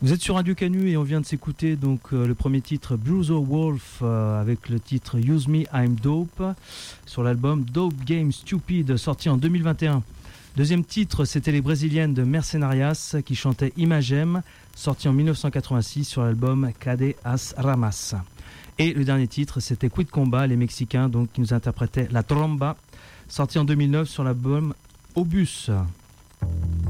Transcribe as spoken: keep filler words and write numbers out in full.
Vous êtes sur Radio Canu et on vient de s'écouter donc euh, le premier titre Bruiser Wolf euh, avec le titre Use Me I'm Dope sur l'album Dope Game Stupid sorti en deux mille vingt et un. Deuxième titre, c'était les Brésiliennes de Mercenarias qui chantaient Imagem sorti en dix-neuf cent quatre-vingt-six sur l'album Cadê as Ramas. Et le dernier titre, c'était Quid Combat, les Mexicains donc qui nous interprétaient La Tromba sorti en deux mille neuf sur l'album Obus.